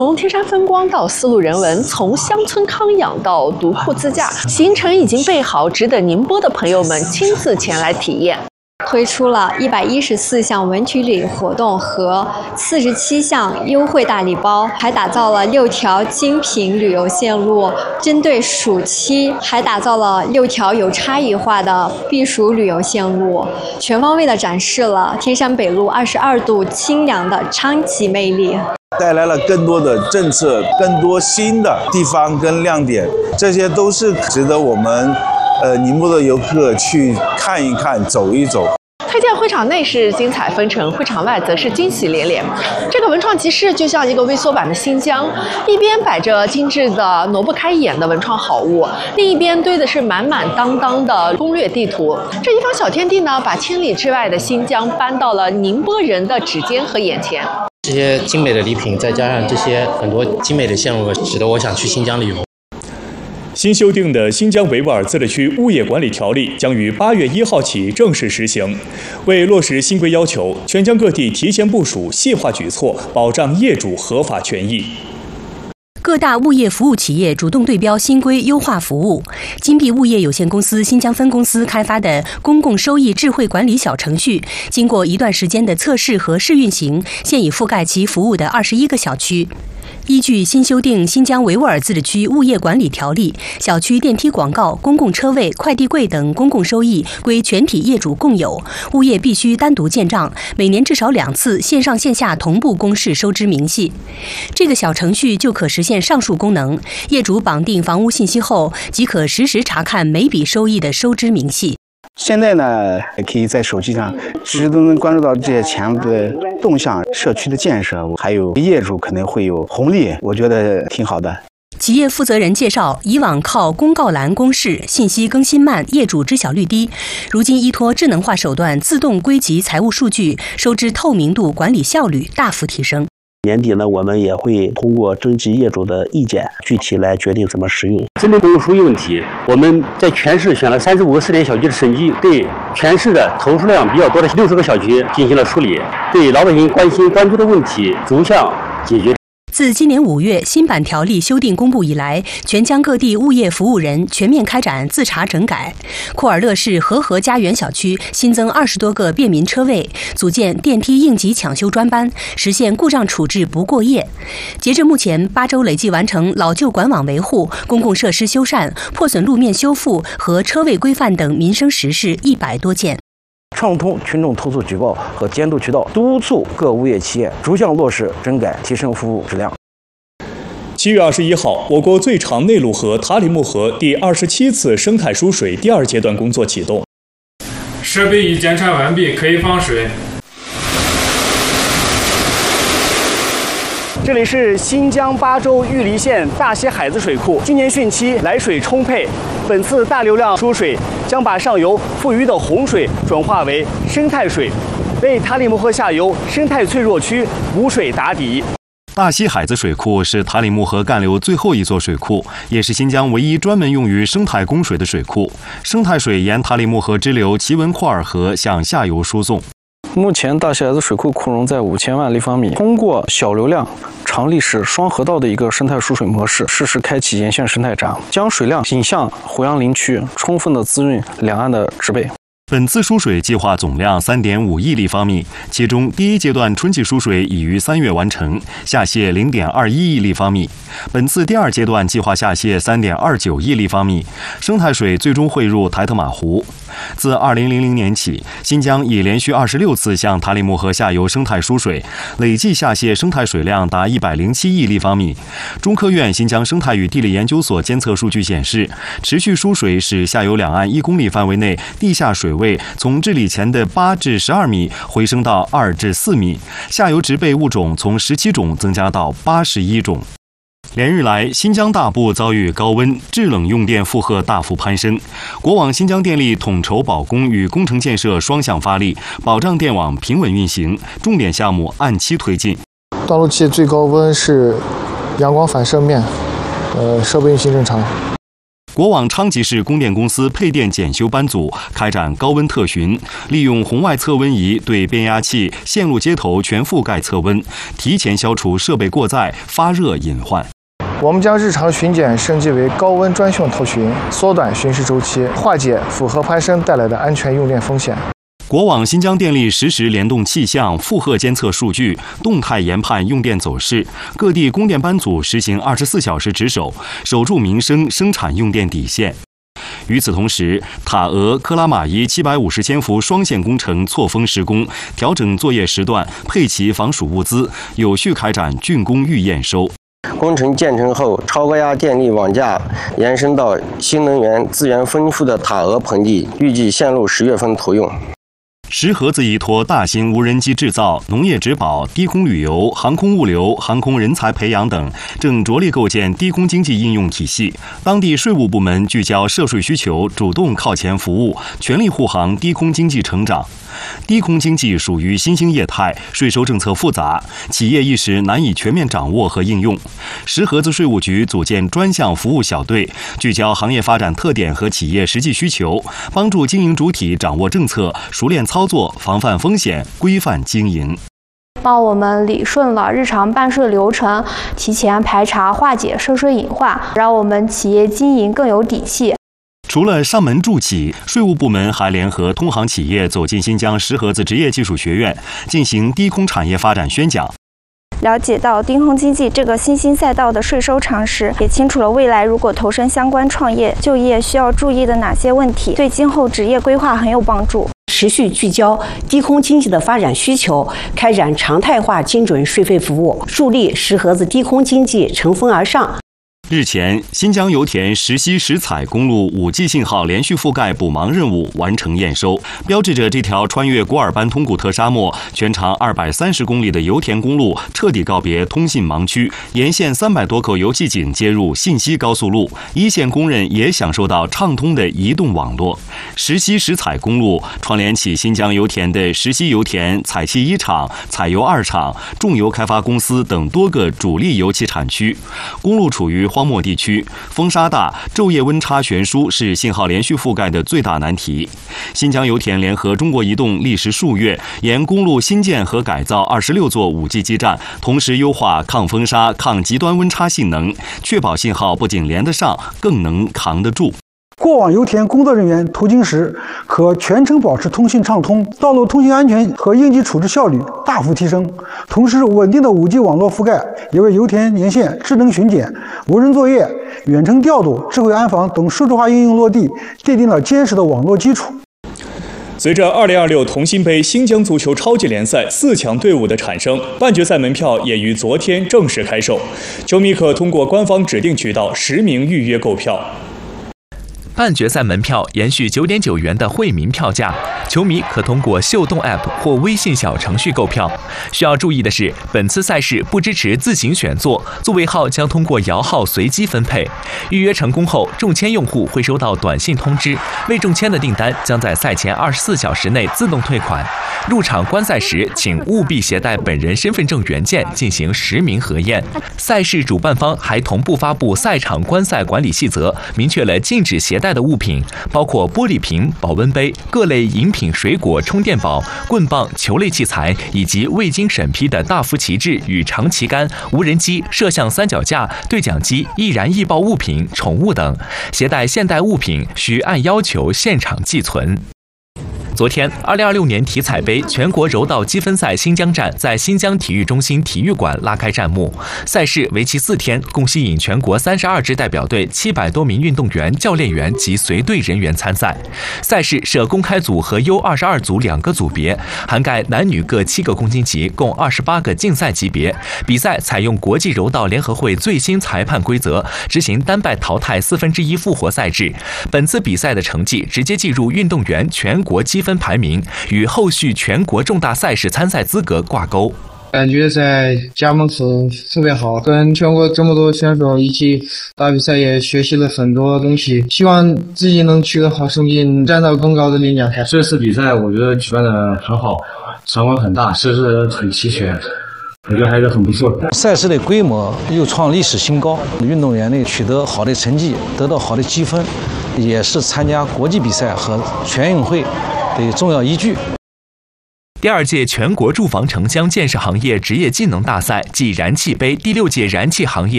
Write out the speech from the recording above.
从天山风光到丝路人文，从乡村康养到独库自驾，行程已经备好，只等宁波的朋友们亲自前来体验。 推出了114项文曲礼活动和47项优惠大礼包，还打造了6条精品旅游线路。针对暑期，还打造了6条有差异化的避暑旅游线路，全方位地展示了天山北路22度清凉的昌吉魅力。 带来了更多的政策，更多新的地方跟亮点，这些都是值得我们宁波的游客去看一看、走一走。 推荐会场内是精彩纷呈，会场外则是惊喜连连。这个文创集市就像一个微缩版的新疆，一边摆着精致的挪不开眼的文创好物，另一边堆的是满满当当的攻略地图。这一方小天地呢，把千里之外的新疆搬到了宁波人的指尖和眼前。 这些精美的礼品，再加上这些很多精美的线路，使得我想去新疆旅游。 新修订的新疆维吾尔自治区物业管理条例将于8月1号起正式实行。为落实新规要求，全疆各地提前部署细化举措，保障业主合法权益。 各大物业服务企业主动对标新规优化服务。金碧物业有限公司新疆分公司开发的公共收益智慧管理小程序，经过一段时间的测试和试运行，现已覆盖其服务的21个小区。依据新修订新疆维吾尔自治区物业管理条例，小区电梯广告、公共车位、快递柜等公共收益归全体业主共有，物业必须单独建账，每年至少2次线上线下同步公示收支明细。这个小程序就可实现上述功能，业主绑定房屋信息后，即可实时查看每笔收益的收支明细。 现在呢，可以在手机上实时都能关注到这些钱的动向、社区的建设，还有业主可能会有红利，我觉得挺好的。 企业负责人介绍，以往靠公告栏公示，信息更新慢，业主知晓率低。如今依托智能化手段自动归集财务数据，收支透明度、管理效率大幅提升。 年底呢，我们也会通过征集业主的意见，具体来决定怎么使用。针对公共收益问题，我们在全市选了35个试点小区的审计，对全市的投诉量比较多的60个小区进行了处理，对老百姓关心关注的问题逐项解决。 自今年5月新版条例修订公布以来，全疆各地物业服务人全面开展自查整改。库尔勒市和合家园小区新增20多个便民车位，组建电梯应急抢修专班，实现故障处置不过夜。截至目前，8周累计完成老旧管网维护、公共设施修缮、破损路面修复和车位规范等民生实事100多件。 畅通群众投诉举报和监督渠道，督促各物业企业逐项落实整改，提升服务质量。 7月21号，我国最长内陆河塔里木河第27次生态疏水第2阶段工作启动。 设备已检查完毕，可以放水。 这里是新疆巴州玉梨县大溪海子水库，今年汛期来水充沛，本次大流量疏水将把上游富余的洪水转化为生态水，为塔里木河下游生态脆弱区补水打底。 大溪海子水库是塔里木河干流最后一座水库，也是新疆唯一专门用于生态供水的水库。生态水沿塔里木河支流奇文库尔河向下游输送。 目前大溪海子水库库容在5000万立方米，通过小流量、长历史、双河道的一个生态输水模式，适时开启沿线生态闸，将水量引向胡杨林区，充分的滋润两岸的植被。 本次输水计划总量3.5亿立方米，其中第1阶段春季输水已于3月完成，下泄0.21亿立方米。本次第2阶段计划下泄3.29亿立方米，生态水最终汇入台特玛湖。自2000年起，新疆已连续26次向塔里木河下游生态输水，累计下泄生态水量达107亿立方米。中科院新疆生态与地理研究所监测数据显示，持续输水使下游两岸1公里范围内地下水位从治理前的8至12米回升到2至4米，下游植被物种从17种增加到81种。连日来，新疆大部遭遇高温，制冷用电负荷大幅攀升。国网新疆电力统筹保供与工程建设双向发力，保障电网平稳运行，重点项目按期推进。 断路器最高温是阳光反射面，设备运行正常。 国网昌吉市供电公司配电检修班组开展高温特巡，利用红外测温仪对变压器、线路接头全覆盖测温，提前消除设备过载、发热隐患。 我们将日常巡检升级为高温专项特巡，缩短巡视周期，化解负荷攀升带来的安全用电风险。 国网新疆电力实时联动气象、负荷监测数据，动态研判用电走势。各地供电班组实行24小时值守，守住民生生产用电底线。与此同时，塔俄克拉玛依750千伏双线工程错峰施工，调整作业时段，配齐防暑物资，有序开展竣工预验收。 工程建成后，超高压电力网架延伸到新能源资源丰富的塔俄盆地，预计线路10月份投用。 石河子依托大型无人机制造、农业植保、低空旅游、航空物流、航空人才培养等，正着力构建低空经济应用体系。当地税务部门聚焦涉税需求，主动靠前服务，全力护航低空经济成长。低空经济属于新兴业态，税收政策复杂，企业一时难以全面掌握和应用。石河子税务局组建专项服务小队，聚焦行业发展特点和企业实际需求，帮助经营主体掌握政策，熟练操作，防范风险，规范经营。 帮我们理顺了日常办税流程，提前排查化解涉税隐患，让我们企业经营更有底气。 除了上门助企，税务部门还联合通航企业走进新疆石河子职业技术学院，进行低空产业发展宣讲。 了解到低空经济这个新兴赛道的税收常识，也清楚了未来如果投身相关创业就业需要注意的哪些问题，对今后职业规划很有帮助。 持续聚焦低空经济的发展需求，开展常态化精准税费服务，助力石河子低空经济乘风而上。 日前，新疆油田石溪石采公路5G 信号连续覆盖补盲任务完成验收，标志着这条穿越古尔班通古特沙漠、全长230公里的油田公路彻底告别通信盲区，沿线300多口油气井接入信息高速路，一线工人也享受到畅通的移动网络。石溪石采公路串联起新疆油田的石溪油田、采气1厂、采油2厂、重油开发公司等多个主力油气产区。公路处于荒漠地区，风沙大，昼夜温差悬殊是信号连续覆盖的最大难题。新疆油田联合中国移动历时数月，沿公路新建和改造26座5G 基站，同时优化抗风沙、抗极端温差性能，确保信号不仅连得上，更能扛得住。 过往油田工作人员途经时，可全程保持通信畅通，道路通信安全和应急处置效率大幅提升。同时，稳定的5G 网络覆盖也为油田沿线智能巡检、无人作业、远程调度、智慧安防等数字化应用落地奠定了坚实的网络基础。 随着2026同心杯新疆足球超级联赛4强队伍的产生，半决赛门票也于昨天正式开售，球迷可通过官方指定渠道实名预约购票。 半决赛门票延续9.9元的惠民票价，球迷可通过秀动 App 或微信小程序购票。需要注意的是，本次赛事不支持自行选座，座位号将通过摇号随机分配。预约成功后，中签用户会收到短信通知，未中签的订单将在赛前24小时内自动退款。入场观赛时，请务必携带本人身份证原件进行实名核验。赛事主办方还同步发布赛场观赛管理细则，明确了禁止携带的物品，包括玻璃瓶、保温杯、各类饮品、水果、充电宝、棍棒、球类器材，以及未经审批的大幅旗帜与长旗杆、无人机、摄像三脚架、对讲机、易燃易爆物品、宠物等。携带现代物品需按要求现场寄存。昨天，2026年体彩杯全国柔道积分赛新疆站在新疆体育中心体育馆拉开战幕。赛事为期4天，共吸引全国32支代表队700多名运动员、教练员及随队人员参赛。赛事设公开组和 U22 组2个组别，涵盖男女各7个公斤级，共28个竞赛级别。比赛采用国际柔道联合会最新裁判规则，执行单败淘汰1/4复活赛制。本次比赛的成绩直接计入运动员全国积分排名，与后续全国重大赛事参赛资格挂钩。 感觉在家门口特别好，跟全国这么多选手一起打比赛，也学习了很多东西，希望自己能取得好成绩，站到更高的领奖台。 这次比赛我觉得举办的很好，场馆很大，设施很齐全， 我觉得还是很不错的。 赛事的规模又创历史新高，运动员呢取得好的成绩，得到好的积分，也是参加国际比赛和全运会的重要依据。 第2届全国住房城乡建设行业职业技能大赛暨燃气杯第6届燃气行业